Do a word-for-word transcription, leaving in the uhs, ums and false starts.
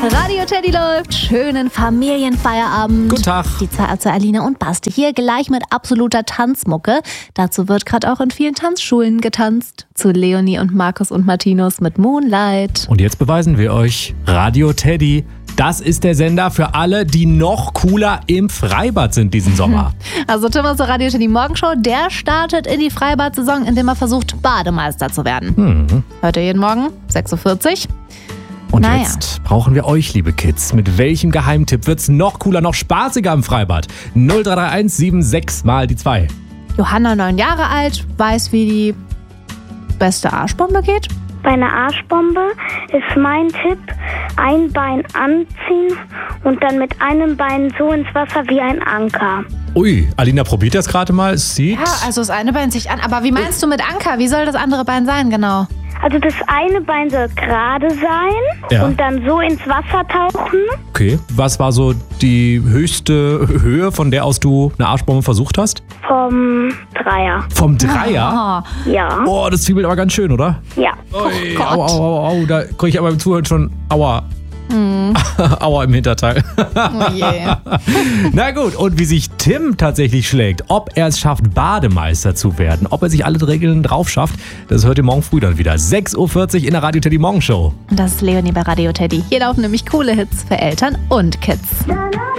Radio Teddy läuft. Schönen Familienfeierabend. Guten Tag. Die Zeit zu Alina und Basti. Hier gleich mit absoluter Tanzmucke. Dazu wird gerade auch in vielen Tanzschulen getanzt. Zu Leonie und Markus und Martinus mit Moonlight. Und jetzt beweisen wir euch, Radio Teddy, das ist der Sender für alle, die noch cooler im Freibad sind diesen Sommer. Also Tim aus der Radio Teddy Morgenshow, der startet in die Freibad-Saison, indem er versucht, Bademeister zu werden. Mhm. Hört ihr jeden Morgen, sechs Uhr vierzig. Und Naja. jetzt brauchen wir euch, liebe Kids. Mit welchem Geheimtipp wird's noch cooler, noch spaßiger im Freibad? null drei drei eins sieben sechs mal die zwei. Johanna, neun Jahre alt, weiß, wie die beste Arschbombe geht. Bei einer Arschbombe ist mein Tipp, ein Bein anziehen und dann mit einem Bein so ins Wasser wie ein Anker. Ui, Alina probiert das gerade mal. Es sieht... Ja, also das eine Bein sich an. Aber wie meinst du mit Anker? Wie soll das andere Bein sein, genau? Also das eine Bein soll gerade sein Ja. und dann so ins Wasser tauchen. Okay, was war so die höchste Höhe, von der aus du eine Arschbombe versucht hast? Vom Dreier. Vom Dreier? Oh, Ja. Oh, das zwiebelt aber ganz schön, oder? Ja. Ui, Gott. au, au, au, au, da kriege ich aber im Zuhören schon Aua. Hm. Aua im Hinterteil. oh je. Na gut, und wie sich Tim tatsächlich schlägt, ob er es schafft, Bademeister zu werden, ob er sich alle Regeln drauf schafft, das hört ihr morgen früh dann wieder. sechs Uhr vierzig in der Radio Teddy Morgenshow. Und das ist Leonie bei Radio Teddy. Hier laufen nämlich coole Hits für Eltern und Kids.